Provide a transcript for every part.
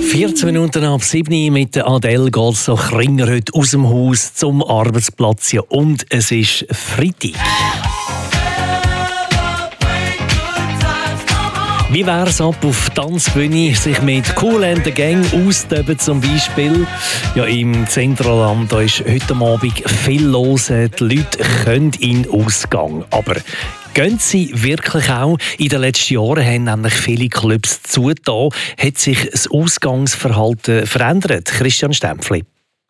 14 Minuten ab 7 mit der Adele geht es so Ringer heute aus dem Haus zum Arbeitsplatz. Ja, und es ist Freitag. Wie wäre es ab auf die Tanzbühne, sich mit Kool and the Gang austoben zum Beispiel? Ja, im Zentralland da ist heute Abend viel los. Die Leute können in den Ausgang. Aber gehen sie wirklich auch? In den letzten Jahren haben nämlich viele Clubs zugetan. Hat sich das Ausgangsverhalten verändert? Christian Stempfli.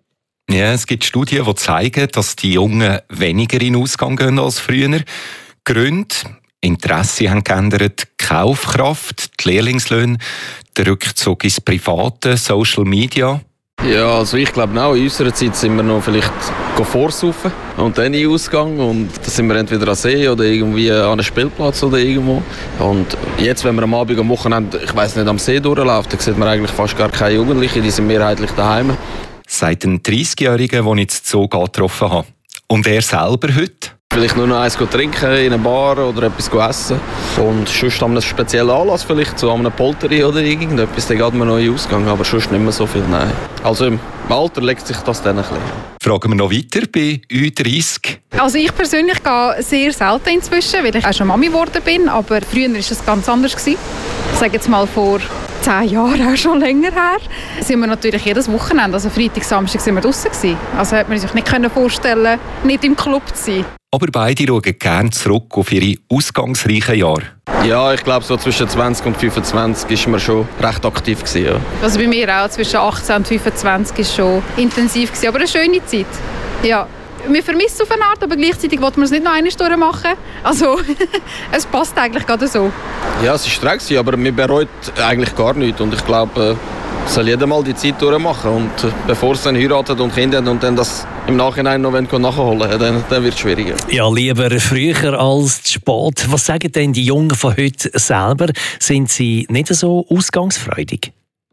Ja, es gibt Studien, die zeigen, dass die Jungen weniger in den Ausgang gehen als früher. Gründe: Interesse haben geändert, die Kaufkraft, die Lehrlingslöhne, der Rückzug ins Private, Social Media. Ja, also ich glaube auch, in unserer Zeit sind wir noch vielleicht vorsaufen und dann in den Ausgang. Und da sind wir entweder am See oder irgendwie an einem Spielplatz oder irgendwo. Und jetzt, wenn man am Abend, am Wochenende, ich weiss nicht, am See durchläuft, dann sieht man eigentlich fast gar keine Jugendlichen, die sind mehrheitlich daheim. Seit einem 30-Jährigen, den ich zu Zoo getroffen habe. Und er selber heute? Vielleicht nur noch eins trinken in einer Bar oder etwas essen. Und sonst an einem speziellen Anlass, vielleicht so an einem Polteri oder irgendetwas, dann geht man noch in den Ausgang, aber sonst nicht mehr so viel, nein. Also im Alter legt sich das dann ein bisschen. Fragen wir noch weiter bei U30. Also ich persönlich gehe sehr selten inzwischen, weil ich auch schon Mami geworden bin, aber früher war es ganz anders. Ich sage jetzt mal vor 10 Jahren, auch schon länger her, sind wir natürlich jedes Wochenende, also Freitag, Samstag, sind wir draussen gewesen. Also hätte man sich nicht vorstellen, nicht im Club zu sein. Aber beide schauen gerne zurück auf ihre ausgangsreichen Jahre. Ja, ich glaube, so zwischen 20 und 25 war man schon recht aktiv gewesen, ja. Also bei mir auch, zwischen 18 und 25 war schon intensiv gewesen, aber eine schöne Zeit. Ja. Wir vermissen es auf eine Art, aber gleichzeitig wollen wir es nicht noch eine Stunde machen. Also, es passt eigentlich gerade so. Ja, es war streng, aber man bereut eigentlich gar nichts. Und ich glaube, soll jeder mal die Zeit durchmachen. Und bevor es dann heiratet und Kinder hat und dann das im Nachhinein noch nachholen wollen, dann wird es schwieriger. Ja, lieber früher als zu spät. Was sagen denn die Jungen von heute selber? Sind sie nicht so ausgangsfreudig?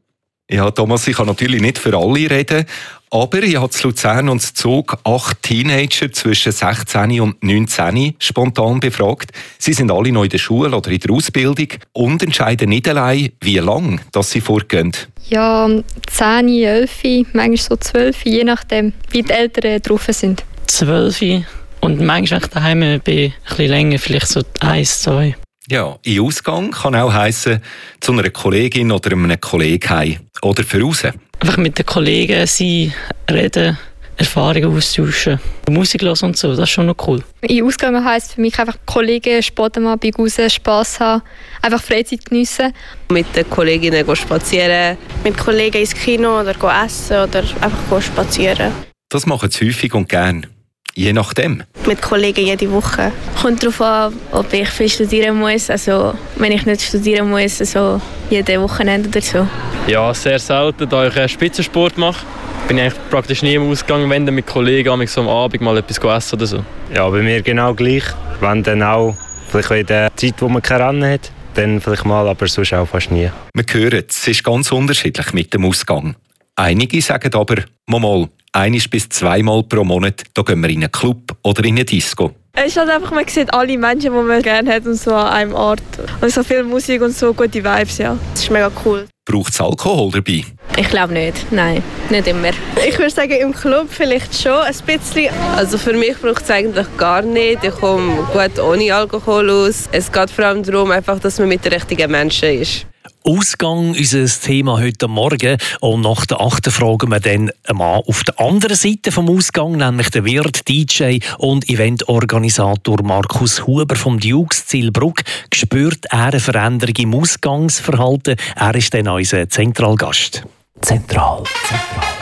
Ja, Thomas, ich kann natürlich nicht für alle reden, aber ich habe zu Luzern und zu Zug 8 Teenager zwischen 16 und 19 spontan befragt. Sie sind alle noch in der Schule oder in der Ausbildung und entscheiden nicht allein, wie lange sie vorgehen. Ja, 10, 11, manchmal so 12, je nachdem, wie die Eltern drauf sind. 12 und manchmal daheim bin ich ein bisschen länger, vielleicht so 1, 2. Ja, in Ausgang kann auch heissen, zu einer Kollegin oder einem Kollegen heim oder für raus. Einfach mit den Kollegen sein, reden, Erfahrungen austauschen, Musik hören und so, das ist schon noch cool. In Ausgang heisst für mich einfach Kollegen, Sport am Abend raus, Spass haben, einfach Freizeit geniessen. Mit den Kolleginnen spazieren. Mit Kollegen ins Kino oder essen oder einfach spazieren. Das machen sie häufig und gern. Je nachdem. Mit Kollegen jede Woche. Kommt darauf an, ob ich viel studieren muss. Also, wenn ich nicht studieren muss, also jede Wochenende oder so. Ja, sehr selten, da ich Spitzensport mache. Bin ich eigentlich praktisch nie im Ausgang, wenn dann mit Kollegen so am Abend mal etwas essen oder so. Ja, bei mir genau gleich. Wenn dann auch, vielleicht in der Zeit, wo man keine Rennen hat, dann vielleicht mal, aber sonst auch fast nie. Wir hören, es ist ganz unterschiedlich mit dem Ausgang. Einige sagen aber, mal, 1 bis 2 Mal pro Monat, da gehen wir in einen Club oder in eine Disco. Es ist halt einfach, man sieht alle Menschen, die man gerne hat und so an einem Ort. Und so viel Musik und so gute Vibes, ja. Das ist mega cool. Braucht es Alkohol dabei? Ich glaube nicht, nein, nicht immer. Ich würde sagen, im Club vielleicht schon ein bisschen. Also für mich braucht es eigentlich gar nicht. Ich komme gut ohne Alkohol aus. Es geht vor allem darum, einfach, dass man mit den richtigen Menschen ist. Ausgang, unser Thema heute Morgen. Und nach der 8. fragen wir dann einen Mann auf der anderen Seite vom Ausgang, nämlich den Wirt, DJ und Eventorganisator Markus Huber vom Dukes Zielbruck. Spürt er eine Veränderung im Ausgangsverhalten? Er ist dann unser Zentralgast. Zentral.